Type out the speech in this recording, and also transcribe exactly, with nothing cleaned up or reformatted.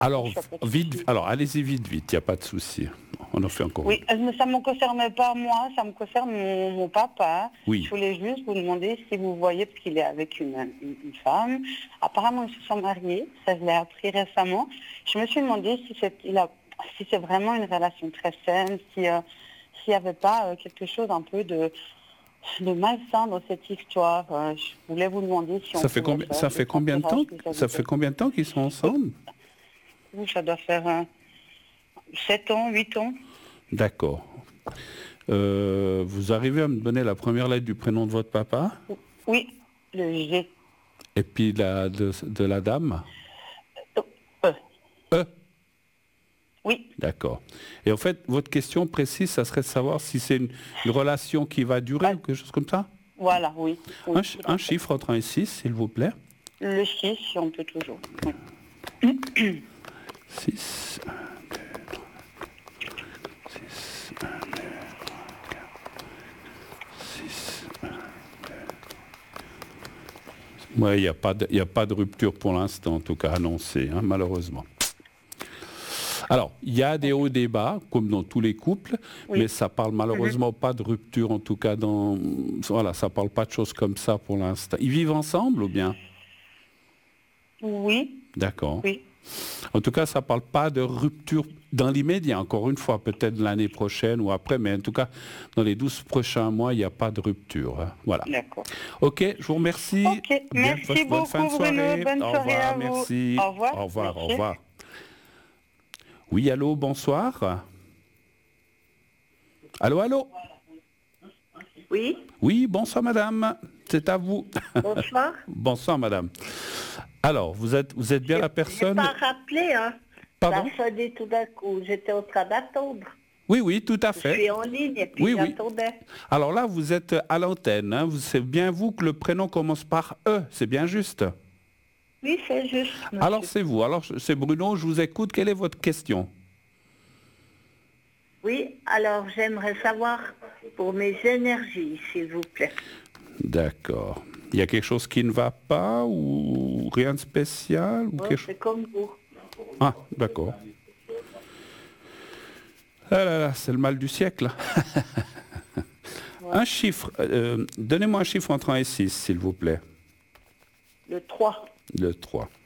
Alors, Je sais pas vite, si- alors allez-y vite, vite, il n'y a pas de souci. On en fait encore Oui, une. euh, ça ne me concerne pas moi, ça me concerne mon, mon papa. Oui. Je voulais juste vous demander si vous voyez, parce qu'il est avec une, une- une femme. Apparemment, ils se sont mariés, ça je l'ai appris récemment. Je me suis demandé si c'est, il a, si c'est vraiment une relation très saine, si, euh, s'il n'y avait pas euh, quelque chose un peu de, de malsain dans cette histoire. Euh, je voulais vous demander si on Ça fait pouvait combien, faire ça des fait combien de temps, conférences vis-à-vis ça de- fait combien de temps qu'ils sont ensemble? Ouh, ça doit faire euh, sept ans, huit ans. D'accord. Euh, vous arrivez à me donner la première lettre du prénom de votre papa Oui, le G. et puis la, de, de la dame? Euh, E. oui. D'accord. Et en fait, votre question précise, ça serait de savoir si c'est une, une relation qui va durer Ouais. ou quelque chose comme ça? Voilà, oui. oui, Un, ch- tout à un fait. chiffre entre un et six, s'il vous plaît. Le six, si on peut toujours. Oui. six. Oui, il n'y a, pas de- il y a pas de rupture pour l'instant, en tout cas annoncée, hein, malheureusement. Alors, il y a des hauts et des bas, comme dans tous les couples, Oui. mais ça parle malheureusement pas de rupture, en tout cas dans... Voilà, ça parle pas de choses comme ça pour l'instant. Ils vivent ensemble ou bien? Oui, D'accord. oui. En tout cas, ça parle pas de rupture dans l'immédiat, encore une fois, peut-être l'année prochaine ou après, mais en tout cas, dans les douze prochains mois, il n'y a pas de rupture. Hein. Voilà. D'accord. Ok, je vous remercie. Ok, Bien, merci bonne fin de beaucoup Bruno, soirée. bonne Au soirée revoir, à vous. merci. Au revoir. Au revoir, au Merci. revoir. Oui, allô, bonsoir. Allô, allô. Oui, Oui, bonsoir madame. C'est à vous. bonsoir. Bonsoir madame. Alors, vous êtes, vous êtes bien la Je n'ai personne... pas rappelé, hein. Pardon? Ça a sonné tout d'un coup. J'étais en train d'attendre. Oui, oui, tout à Je fait. suis en ligne et puis Oui, oui. j'attendais. Alors là, vous êtes à l'antenne. Hein. Vous- C'est bien vous que le prénom commence par E. C'est bien juste. Oui, c'est juste, monsieur. Alors c'est vous. Alors c'est Bruno. Je vous écoute. Quelle est votre question? Oui, alors j'aimerais savoir pour mes énergies, s'il vous plaît. D'accord. Il y a quelque chose qui ne va pas ou rien de spécial ou Oh, quelque chose... c'est comme vous. Ah, d'accord. Ah là là, c'est le mal du siècle. Un chiffre. euh, Donnez-moi un chiffre entre un et six, s'il vous plaît. Le trois. Le trois.